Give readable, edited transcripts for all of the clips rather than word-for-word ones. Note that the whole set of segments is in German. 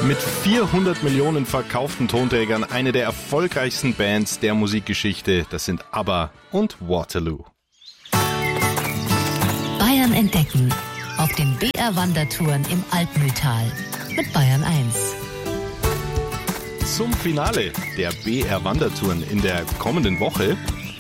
Mit 400 Millionen verkauften Tonträgern eine der erfolgreichsten Bands der Musikgeschichte. Das sind ABBA und Waterloo. Bayern entdecken auf den BR-Wandertouren im Altmühltal mit Bayern 1. Zum Finale der BR-Wandertouren in der kommenden Woche,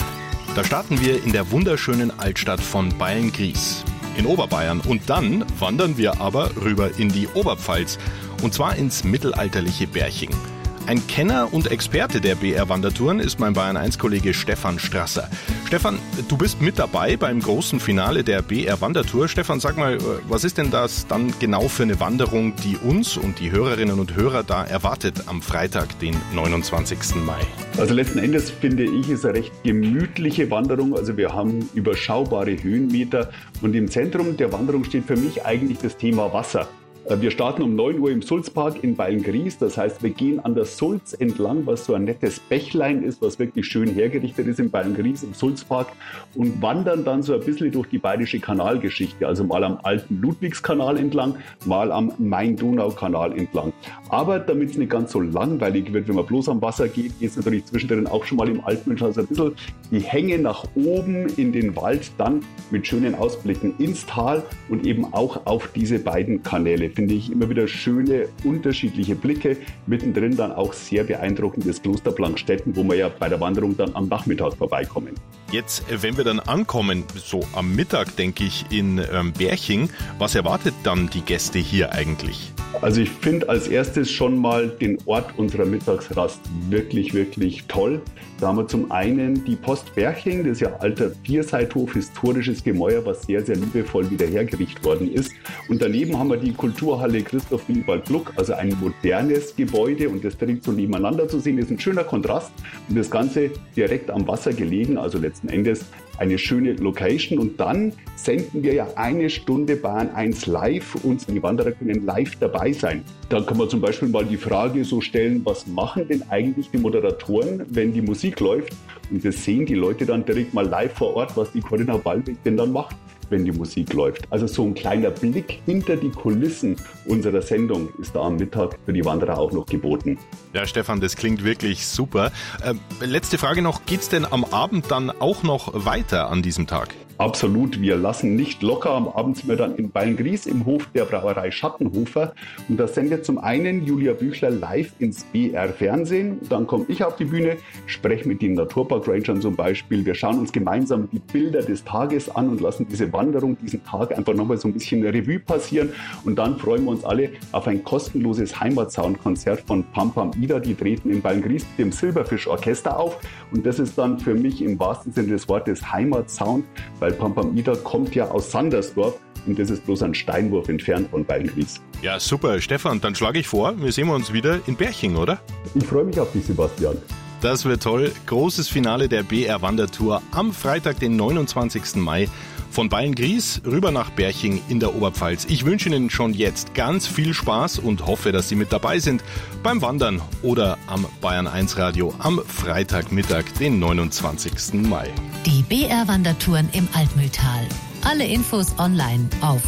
da starten wir in der wunderschönen Altstadt von Beilngries in Oberbayern. Und dann wandern wir aber rüber in die Oberpfalz, und zwar ins mittelalterliche Berching. Ein Kenner und Experte der BR-Wandertouren ist mein Bayern-1-Kollege Stefan Strasser. Stefan, du bist mit dabei beim großen Finale der BR-Wandertour. Stefan, sag mal, was ist denn das dann genau für eine Wanderung, die uns und die Hörerinnen und Hörer da erwartet am Freitag, den 29. Mai? Also letzten Endes finde ich, ist eine recht gemütliche Wanderung. Also wir haben überschaubare Höhenmeter und im Zentrum der Wanderung steht für mich eigentlich das Thema Wasser. Wir starten um 9 Uhr im Sulzpark in Beilngries. Das heißt, wir gehen an der Sulz entlang, was so ein nettes Bächlein ist, was wirklich schön hergerichtet ist in Beilngries im Sulzpark, und wandern dann so ein bisschen durch die bayerische Kanalgeschichte. Also mal am alten Ludwigskanal entlang, mal am Main-Donau-Kanal entlang. Aber damit es nicht ganz so langweilig wird, wenn man bloß am Wasser geht, geht es natürlich zwischendrin auch schon mal im Altmühltal so ein bisschen die Hänge nach oben in den Wald, dann mit schönen Ausblicken ins Tal und eben auch auf diese beiden Kanäle. Finde ich immer wieder schöne, unterschiedliche Blicke. Mittendrin dann auch sehr beeindruckendes Kloster Plankstetten, wo wir ja bei der Wanderung dann am Nachmittag vorbeikommen. Jetzt, wenn wir dann ankommen, so am Mittag, denke ich, in Berching, was erwartet dann die Gäste hier eigentlich? Also ich finde als erstes schon mal den Ort unserer Mittagsrast wirklich, wirklich toll. Da haben wir zum einen die Post Berching, das ist ja alter Vierseithof, historisches Gemäuer, was sehr, sehr liebevoll wieder hergerichtet worden ist. Und daneben haben wir die Kulturhalle Christoph Willibald Gluck, also ein modernes Gebäude, und das direkt so nebeneinander zu sehen, ist ein schöner Kontrast. Und das Ganze direkt am Wasser gelegen, also letzten Endes eine schöne Location. Und dann senden wir ja 1 Stunde Bayern 1 live und die Wanderer können live dabei sein. Da kann man zum Beispiel mal die Frage so stellen, was machen denn eigentlich die Moderatoren, wenn die Musik läuft? Und das sehen die Leute dann direkt mal live vor Ort, was die Corinna Ballweg denn dann macht, wenn die Musik läuft. Also so ein kleiner Blick hinter die Kulissen unserer Sendung ist da am Mittag für die Wanderer auch noch geboten. Ja, Stefan, das klingt wirklich super. Letzte Frage noch, geht's denn am Abend dann auch noch weiter an diesem Tag? Absolut, wir lassen nicht locker. Am Abend sind wir dann in Beilngries im Hof der Brauerei Schattenhofer. Und da sendet zum einen Julia Büchler live ins BR-Fernsehen. Dann komme ich auf die Bühne, spreche mit den Naturpark-Rangern zum Beispiel. Wir schauen uns gemeinsam die Bilder des Tages an und lassen diese Wanderung, diesen Tag einfach nochmal so ein bisschen Revue passieren. Und dann freuen wir uns alle auf ein kostenloses Heimatsound-Konzert von Pam Pam Ida. Die treten in Beilngries mit dem Silberfisch-Orchester auf. Und das ist dann für mich im wahrsten Sinne des Wortes Heimatsound, weil Pam Pam Ida kommt ja aus Sandersdorf und das ist bloß ein Steinwurf entfernt von Beilngries. Ja, super, Stefan, dann schlage ich vor, wir sehen uns wieder in Berching, oder? Ich freue mich auf dich, Sebastian. Das wird toll. Großes Finale der BR-Wandertour am Freitag, den 29. Mai. Von Beilngries rüber nach Berching in der Oberpfalz. Ich wünsche Ihnen schon jetzt ganz viel Spaß und hoffe, dass Sie mit dabei sind beim Wandern oder am Bayern 1 Radio am Freitagmittag, den 29. Mai. Die BR-Wandertouren im Altmühltal. Alle Infos online auf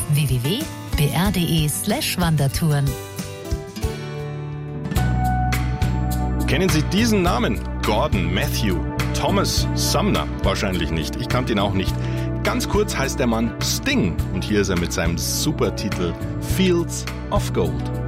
www.br.de/Wandertouren. Kennen Sie diesen Namen? Gordon Matthew, Thomas Sumner? Wahrscheinlich nicht. Ich kannte ihn auch nicht. Ganz kurz heißt der Mann Sting und hier ist er mit seinem Supertitel Fields of Gold.